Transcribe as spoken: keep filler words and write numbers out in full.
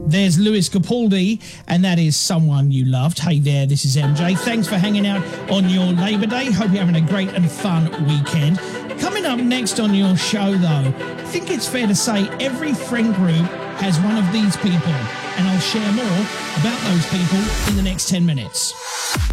There's Lewis Capaldi, and that is Someone You Loved. Hey there, this is M J. Thanks for hanging out on your Labour Day. Hope you're having a great and fun weekend. Coming up next on your show, though, I think it's fair to say every friend group has one of these people, and I'll share more about those people in the next ten minutes.